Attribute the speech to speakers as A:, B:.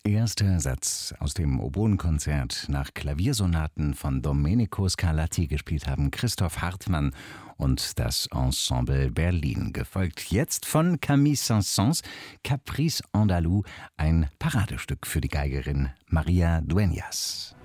A: Erster Satz aus dem Oboenkonzert nach Klaviersonaten von Domenico Scarlatti gespielt haben Christoph Hartmann und das Ensemble Berlin. Gefolgt jetzt von Camille Saint-Saëns Caprice Andalou, ein Paradestück für die Geigerin Maria Dueñas.